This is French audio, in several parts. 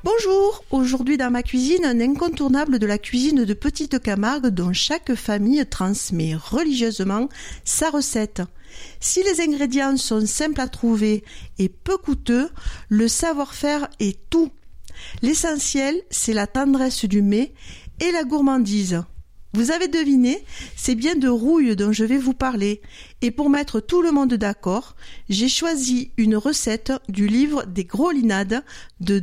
Bonjour, aujourd'hui dans ma cuisine, un incontournable de la cuisine de Petite Camargue dont chaque famille transmet religieusement sa recette. Si les ingrédients sont simples à trouver et peu coûteux, le savoir-faire est tout. L'essentiel, c'est la tendresse du mets et la gourmandise. Vous avez deviné, c'est bien de rouille dont je vais vous parler. Et pour mettre tout le monde d'accord, j'ai choisi une recette du livre des Grolinades de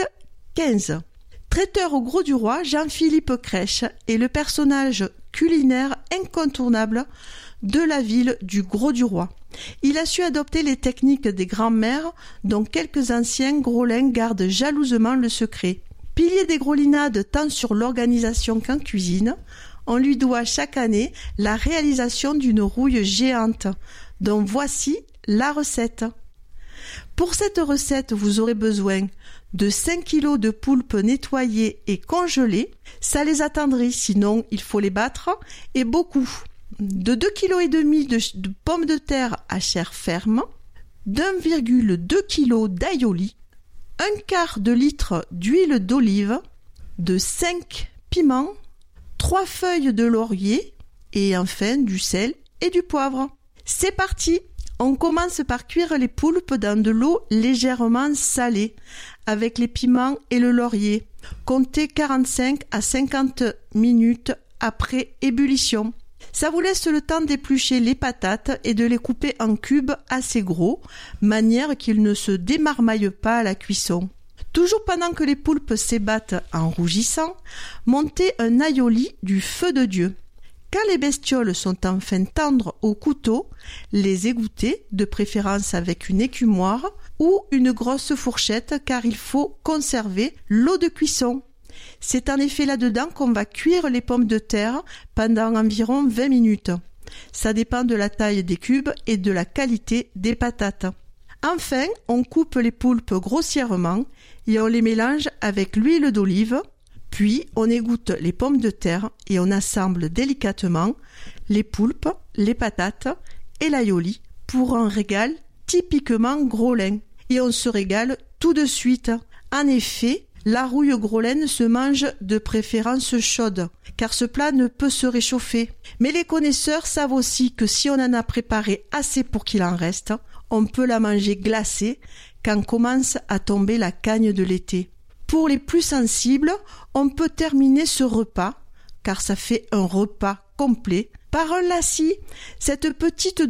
2015. Traiteur au Gros du Roi, Jean-Philippe Crèche est le personnage culinaire incontournable de la ville du Gros du Roi. Il a su adopter les techniques des grands-mères dont quelques anciens Grolins gardent jalousement le secret. Pilier des Grolinades tant sur l'organisation qu'en cuisine, on lui doit chaque année la réalisation d'une rouille géante, dont voici la recette. Pour cette recette, vous aurez besoin de 5 kg de poulpe nettoyée et congelée, ça les attendrit, sinon il faut les battre, et beaucoup, de 2,5 kg de pommes de terre à chair ferme, d'1,2 kg d'aïoli, 1/4 de litre d'huile d'olive, de 5 piments, 3 feuilles de laurier et enfin du sel et du poivre. C'est parti! On commence par cuire les poulpes dans de l'eau légèrement salée avec les piments et le laurier. Comptez 45 à 50 minutes après ébullition. Ça vous laisse le temps d'éplucher les patates et de les couper en cubes assez gros, manière qu'ils ne se démarmaillent pas à la cuisson. Toujours pendant que les poulpes s'ébattent en rougissant, montez un aïoli du feu de Dieu. Quand les bestioles sont enfin tendres au couteau, les égouttez, de préférence avec une écumoire ou une grosse fourchette car il faut conserver l'eau de cuisson. C'est en effet là-dedans qu'on va cuire les pommes de terre pendant environ 20 minutes. Ça dépend de la taille des cubes et de la qualité des patates. Enfin, on coupe les poulpes grossièrement et on les mélange avec l'huile d'olive, puis on égoutte les pommes de terre et on assemble délicatement les poulpes, les patates et l'aïoli pour un régal typiquement grolin. Et on se régale tout de suite. En effet, la rouille grolaine se mange de préférence chaude, car ce plat ne peut se réchauffer. Mais les connaisseurs savent aussi que si on en a préparé assez pour qu'il en reste, on peut la manger glacée quand commence à tomber la cagne de l'été. Pour les plus sensibles, on peut terminer ce repas, car ça fait un repas complet, par un lacis, cette petite